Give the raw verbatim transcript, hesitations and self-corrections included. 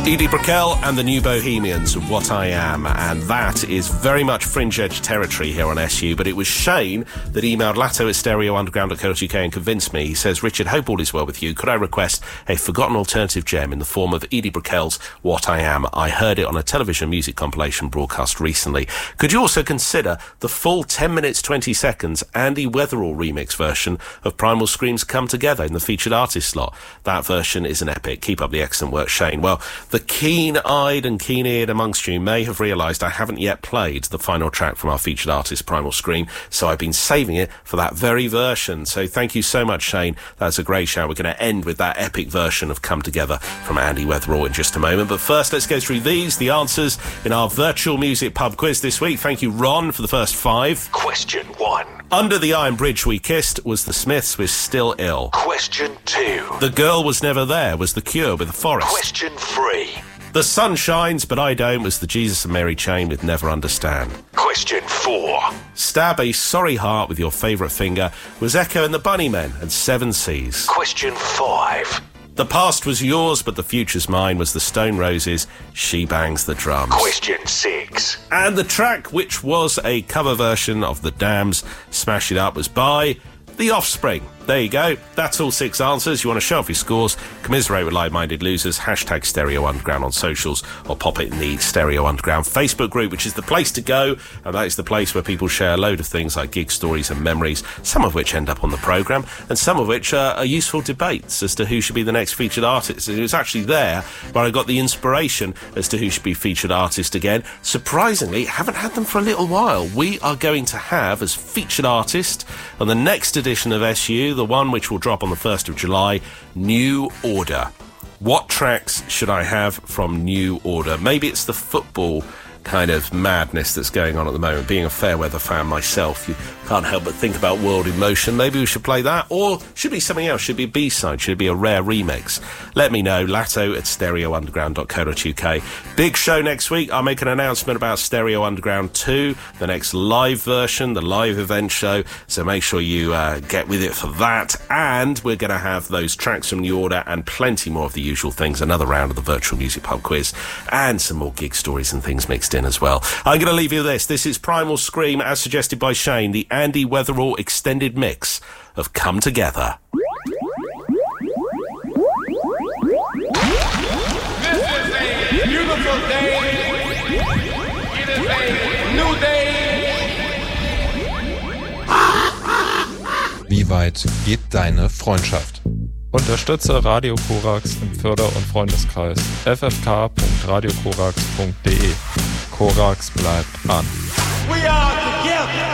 Edie Brickell and the New Bohemians, What I Am, and that is very much fringe edge territory here on S U, but it was Shane that emailed Latto at stereo underground dot co dot U K and convinced me. He says, Richard, hope all is well with you. Could I request a forgotten alternative gem in the form of Edie Brickell's What I Am? I heard it on a television music compilation broadcast recently. Could you also consider the full ten minutes twenty seconds Andy Weatherall remix version of Primal Scream's Come Together in the featured artist slot? That version is an epic. Keep up the excellent work, Shane. Well, the keen-eyed and keen-eared amongst you may have realised I haven't yet played the final track from our featured artist, Primal Scream, so I've been saving it for that very version. So thank you so much, Shane. That's a great shout. We're going to end with that epic version of Come Together from Andy Weatherall in just a moment. But first, let's go through these, the answers in our virtual music pub quiz this week. Thank you, Ron, for the first five. Question one. Under the Iron Bridge We Kissed was the Smiths with Still Ill. Question two. The Girl Was Never There was The Cure with The Forest. Question three. The Sun Shines But I Don't was the Jesus and Mary Chain with Never Understand. Question four. Stab a Sorry Heart with Your Favourite Finger was Echo and the Bunnymen and Seven Seas. Question five. The Past Was Yours But the Future's Mine was the Stone Roses, She Bangs the Drums. Question six. And the track, which was a cover version of The Damn's Smash It Up, was by The Offspring. There you go. That's all six answers. You want to show off your scores, commiserate with like-minded losers, hashtag Stereo Underground on socials, or pop it in the Stereo Underground Facebook group, which is the place to go, and that is the place where people share a load of things like gig stories and memories, some of which end up on the programme, and some of which uh, are useful debates as to who should be the next featured artist. It was actually there where I got the inspiration as to who should be featured artist again. Surprisingly, haven't had them for a little while. We are going to have as featured artist on the next edition of S U, the one which will drop on the first of July, New Order. What tracks should I have from New Order? Maybe it's the football kind of madness that's going on at the moment. Being a Fairweather fan myself, you can't help but think about World in Motion. Maybe we should play that, or should it be something else? Should it be a B-side? Should it be a rare remix? Let me know. Latto at stereo underground dot co dot U K. Big show next week. I'll make an announcement about Stereo Underground two, the next live version, the live event show, so make sure you uh, get with it for that. And we're going to have those tracks from New Order and plenty more of the usual things, another round of the virtual music pub quiz, and some more gig stories and things mixed in as well. I'm going to leave you with this. This is Primal Scream, as suggested by Shane, the Andy Weatherall extended mix of Come Together. This is a beautiful day. It is a new day. Wie weit geht deine Freundschaft? Unterstütze Radio Korax im Förder- und Freundeskreis. f f k punkt radio korax punkt d e. Korax bleibt an. We are together.